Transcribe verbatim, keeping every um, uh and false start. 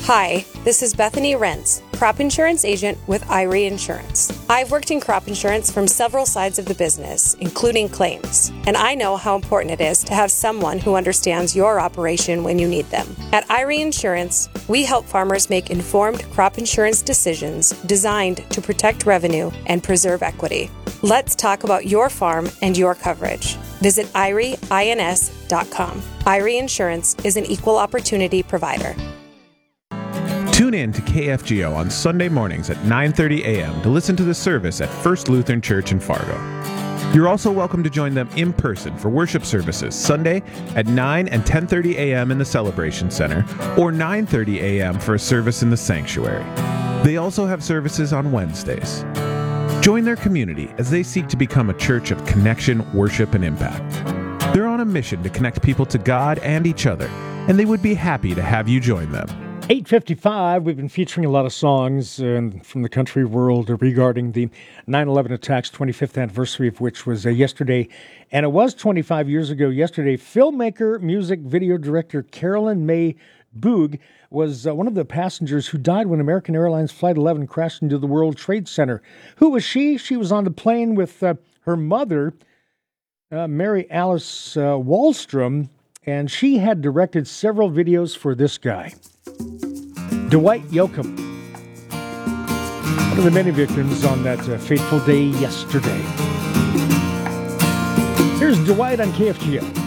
Hi, this is Bethany Rentz, crop insurance agent with Irie Insurance. I've worked in crop insurance from several sides of the business, including claims, and I know how important it is to have someone who understands your operation when you need them. At Irie Insurance, we help farmers make informed crop insurance decisions designed to protect revenue and preserve equity. Let's talk about your farm and your coverage. Visit Irie Ins dot com. Irie Insurance is an equal opportunity provider. Tune in to K F G O on Sunday mornings at nine thirty a.m. to listen to the service at First Lutheran Church in Fargo. You're also welcome to join them in person for worship services Sunday at nine and ten thirty a.m. in the Celebration Center or nine thirty a.m. for a service in the sanctuary. They also have services on Wednesdays. Join their community as they seek to become a church of connection, worship, and impact. They're on a mission to connect people to God and each other, and they would be happy to have you join them. eight fifty-five, we've been featuring a lot of songs uh, from the country world regarding the nine eleven attacks, twenty-fifth anniversary of which was uh, yesterday. And it was twenty-five years ago yesterday. Filmmaker, music video director Carolyn May Boog was uh, one of the passengers who died when American Airlines Flight eleven crashed into the World Trade Center. Who was she? She was on the plane with uh, her mother, uh, Mary Alice uh, Wallstrom, and she had directed several videos for this guy, Dwight Yoakam, one of the many victims on that uh, fateful day yesterday. Here's Dwight on K F G O.